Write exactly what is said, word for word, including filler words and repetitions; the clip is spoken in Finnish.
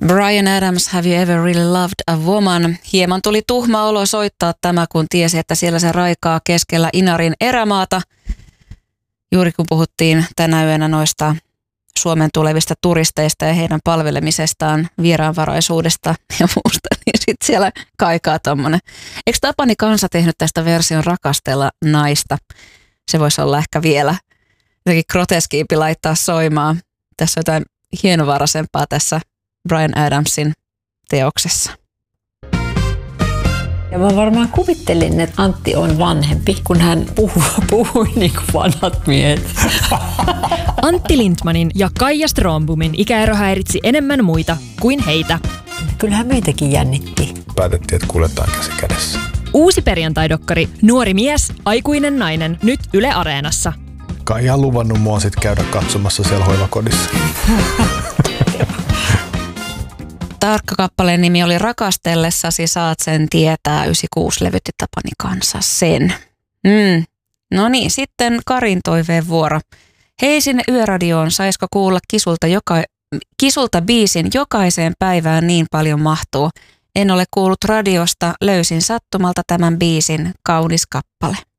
Bryan Adams, Have You Ever Really Loved a Woman? Hieman tuli tuhma olo soittaa tämä, kun tiesi, että siellä se raikaa keskellä Inarin erämaata. Juuri kun puhuttiin tänä yönä noista Suomen tulevista turisteista ja heidän palvelemisestaan, vieraanvaraisuudesta ja muusta, niin sitten siellä kaikaa tommonen. Eikö Tapani Kansa tehnyt tästä version Rakastella naista? Se voisi olla ehkä vielä jotenkin groteskiimpi laittaa soimaan. Tässä on jotain hienovaraisempaa tässä Bryan Adamsin teoksessa. Ja mä varmaan kuvittelin, että Antti on vanhempi, kun hän puhui, puhui niin kuin vanhat miehet. Antti Lindmanin ja Kaija Strombomin ikäero häiritsi enemmän muita kuin heitä. Kyllähän meitäkin jännitti. Päätettiin, että kuljetaan käsi kädessä. Uusi perjantaidokkari Nuori mies, aikuinen nainen, nyt Yle Areenassa. Kaija on luvannut mua sit käydä katsomassa siellä hoivakodissa. Tarkka kappaleen nimi oli Rakastellessasi saat sen tietää. yhdeksänkymmentäkuusi levytti Tapani Kansa sen. Mm. No niin, sitten Karin toiveen vuoro. Hei sinne Yöradioon, saisko kuulla kisulta, joka, kisulta biisin jokaiseen päivään niin paljon mahtuu. En ole kuullut radiosta, löysin sattumalta tämän biisin, kaunis kappale.